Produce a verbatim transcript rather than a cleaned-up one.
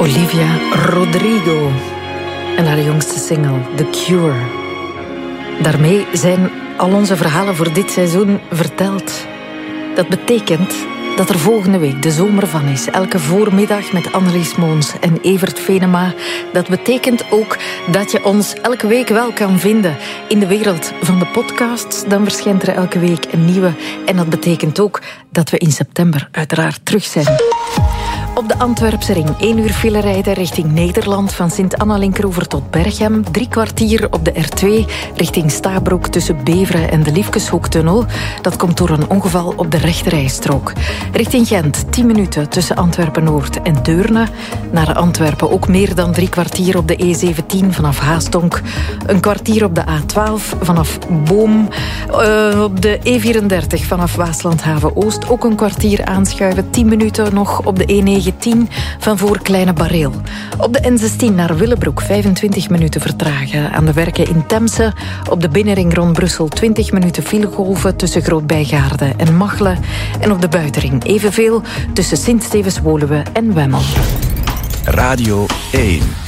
Olivia Rodrigo en haar jongste single The Cure. Daarmee zijn al onze verhalen voor dit seizoen verteld. Dat betekent dat er volgende week de zomer van is. Elke voormiddag met Annelies Moons en Evert Venema. Dat betekent ook dat je ons elke week wel kan vinden in de wereld van de podcasts. Dan verschijnt er elke week een nieuwe. En dat betekent ook dat we in september uiteraard terug zijn. Op de Antwerpse ring, één uur file rijden richting Nederland van Sint-Anna-Linkeroever tot Berchem. Drie kwartier op de R twee richting Stabroek tussen Beveren en de Liefkeshoektunnel. Dat komt door een ongeval op de rechterrijstrook. Richting Gent, tien minuten tussen Antwerpen-Noord en Deurne. Naar Antwerpen ook meer dan drie kwartier op de E zeventien vanaf Haastonk. Een kwartier op de A twaalf vanaf Boom. Uh, op de E vierendertig vanaf Waaslandhaven-Oost ook een kwartier aanschuiven. tien minuten nog op de E negentien van voor Kleine Bareel. Op de N zestien naar Willebroek vijfentwintig minuten vertragen. Aan de werken in Temse. Op de binnenring rond Brussel twintig minuten filegolven tussen Groot-Bijgaarde en Machelen. En op de buitenring evenveel tussen Sint-Stevens-Woluwe en Wemmel. Radio één.